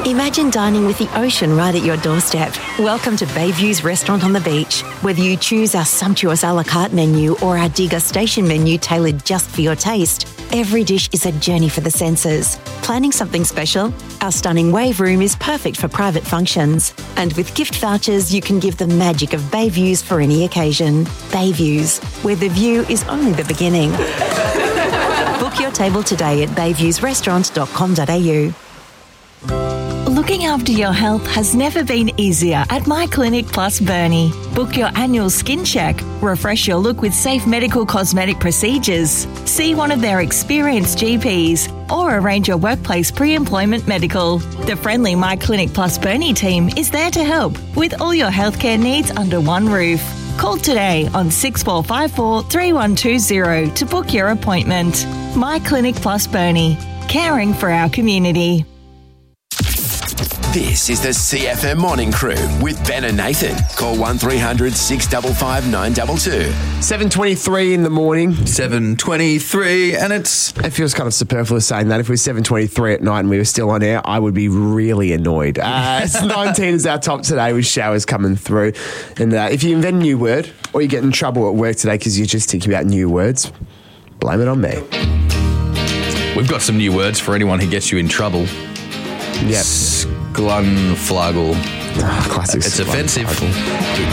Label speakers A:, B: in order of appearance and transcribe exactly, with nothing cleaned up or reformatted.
A: Imagine dining with the ocean right at your doorstep. Welcome to Bayview's Restaurant on the Beach. Whether you choose our sumptuous a la carte menu or our degustation menu tailored just for your taste, every dish is a journey for the senses. Planning something special? Our stunning wave room is perfect for private functions. And with gift vouchers, you can give the magic of Bayviews for any occasion. Bayviews, where the view is only the beginning. Book your table today at bayviews restaurant dot com dot a u.
B: Looking after your health has never been easier at MyClinic Plus Burnie. Book your annual skin check, refresh your look with safe medical cosmetic procedures, see one of their experienced G Ps, or arrange your workplace pre-employment medical. The friendly MyClinic Plus Burnie team is there to help with all your healthcare needs under one roof. Call today on six four five four, three one two zero to book your appointment. MyClinic Plus Burnie, caring for our community.
C: This is the C F M Morning Crew with Ben and Nathan. Call one three hundred six five five nine two two.
D: seven twenty-three in the morning.
E: seven twenty-three, and it's...
D: It feels kind of superfluous saying that. If it was seven twenty-three at night and we were still on air, I would be really annoyed. Uh, it's nineteen is our top today with showers coming through. And uh, if you invent a new word or you get in trouble at work today because you're just thinking about new words, blame it on me.
E: We've got some new words for anyone who gets you in trouble.
D: Yep.
E: Glunfluggle.
D: Oh, classic.
E: It's offensive.